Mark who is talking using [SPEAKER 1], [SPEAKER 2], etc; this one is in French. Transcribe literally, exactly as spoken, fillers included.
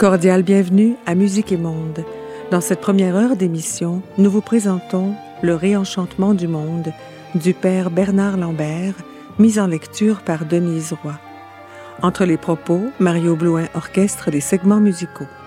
[SPEAKER 1] Cordial bienvenue à Musique et Monde. Dans cette première heure d'émission, nous vous présentons Le réenchantement du monde du père Bernard Lambert, mis en lecture par Denise Roy. Entre les propos, Mario Blouin orchestre des segments musicaux.